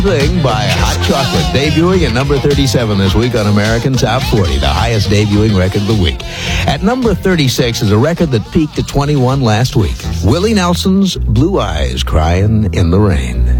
Thing by Hot Chocolate, debuting at number 37 this week on American Top 40, the highest debuting record of the week. At number 36 is a record that peaked at 21 last week. Willie Nelson's Blue Eyes Crying in the Rain.